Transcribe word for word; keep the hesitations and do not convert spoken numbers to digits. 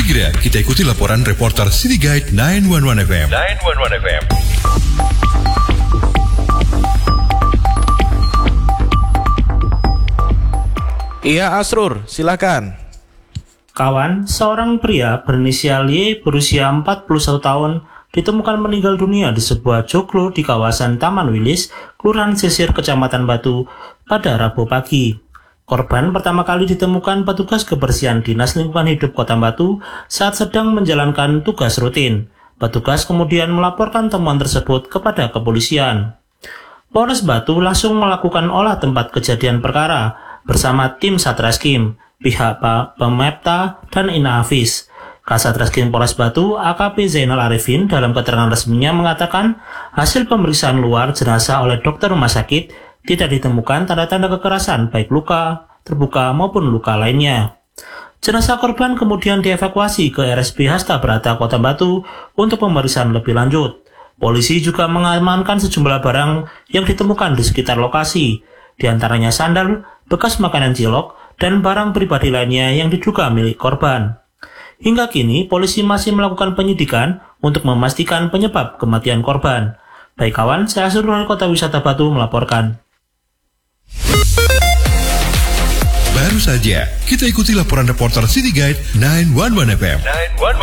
Segera kita ikuti laporan reporter City Guide sembilan satu satu F M. sembilan satu satu F M. Iya, Asrur, silakan. Kawan, seorang pria berinisial Y berusia empat puluh satu tahun ditemukan meninggal dunia di sebuah joglo di kawasan Taman Wilis, Kelurahan Sisir, Kecamatan Batu pada Rabu pagi. Korban pertama kali ditemukan petugas kebersihan Dinas Lingkungan Hidup Kota Batu saat sedang menjalankan tugas rutin. Petugas kemudian melaporkan temuan tersebut kepada kepolisian. Polres Batu langsung melakukan olah tempat kejadian perkara bersama tim Satreskrim, pihak Pemepta, dan Inafis. Kasat Reskrim Polres Batu, A K P Zainal Arifin, dalam keterangan resminya mengatakan hasil pemeriksaan luar jenazah oleh dokter rumah sakit tidak ditemukan tanda-tanda kekerasan baik luka, terbuka maupun luka lainnya. Jenazah korban kemudian dievakuasi ke R S P Hasta Brata Kota Batu untuk pemeriksaan lebih lanjut. Polisi juga mengamankan sejumlah barang yang ditemukan di sekitar lokasi, diantaranya sandal, bekas makanan cilok, dan barang pribadi lainnya yang diduga milik korban. Hingga kini, polisi masih melakukan penyidikan untuk memastikan penyebab kematian korban. Baik kawan, saya Asrul dari Kota Wisata Batu melaporkan. Baru saja kita ikuti laporan reporter City Guide sembilan satu satu F M.